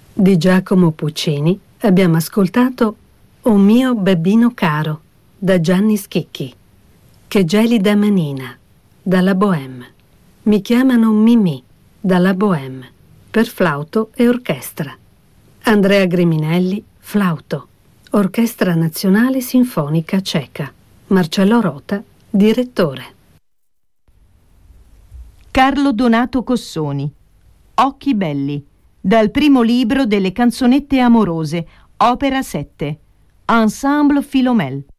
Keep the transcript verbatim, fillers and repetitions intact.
Di Giacomo Puccini abbiamo ascoltato O mio babbino caro, da Gianni Schicchi. Che gelida manina, dalla Bohème. Mi chiamano Mimì, dalla Bohème, per flauto e orchestra. Andrea Griminelli, flauto. Orchestra Nazionale Sinfonica Ceca. Marcello Rota, direttore. Carlo Donato Cossoni, Occhi belli, dal primo libro delle canzonette amorose, opera sette, Ensemble Philomèle.